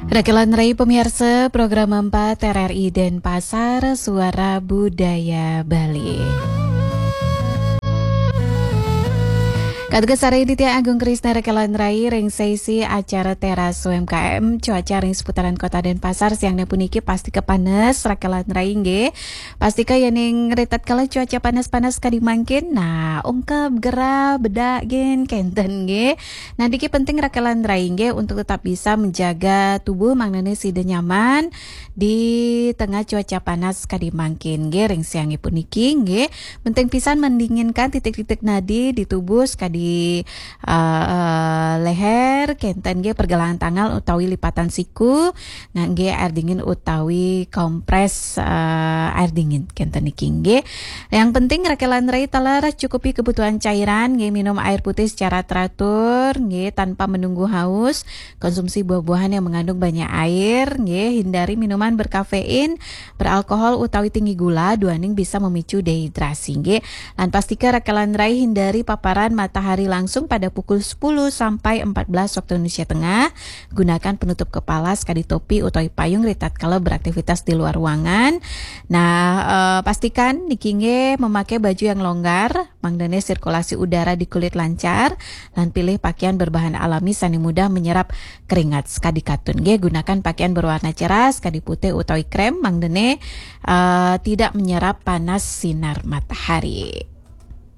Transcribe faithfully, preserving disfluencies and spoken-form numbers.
Rekelan Rai pemirsa program empat R R I Denpasar Suara Budaya Bali. Katuga Sari Ditya Agung Krisna Rekelan Rai ring sesi acara teras U M K M cuaca ring seputaran kota Denpasar siangnya puniki pasti kepanas Rekelan Rai nge pasti kaya ning retat kala cuaca panas-panas kadi mangkin nah ungkap gera beda gen kenten nge nah diki penting Rekelan Rai nge untuk tetap bisa menjaga tubuh mangnane sida nyaman di tengah cuaca panas kadi mangkin nge ring siangnya puniki nge penting pisan mendinginkan titik-titik nadi di tubuh kadi di uh, uh, leher kenten ge pergelangan tangan utawi lipatan siku ngangge air dingin utawi kompres uh, air dingin kenten iki ge yang penting Rekelan Rai telah cukupi kebutuhan cairan ge minum air putih secara teratur ge tanpa menunggu haus konsumsi buah-buahan yang mengandung banyak air ge hindari minuman berkafein beralkohol utawi tinggi gula duaning bisa memicu dehidrasi ge lan pastikan Rekelan Rai hindari paparan matahari hari langsung pada pukul sepuluh sampai empat belas waktu Indonesia Tengah. Gunakan penutup kepala sekali topi utawi payung ritat kalau beraktivitas di luar ruangan. Nah, eh, pastikan nikinge memakai baju yang longgar, mangdane sirkulasi udara di kulit lancar, dan pilih pakaian berbahan alami sani mudah menyerap keringat. Sekadi katun ge gunakan pakaian berwarna cerah, sekadi putih utawi krem, mangdane eh, tidak menyerap panas sinar matahari.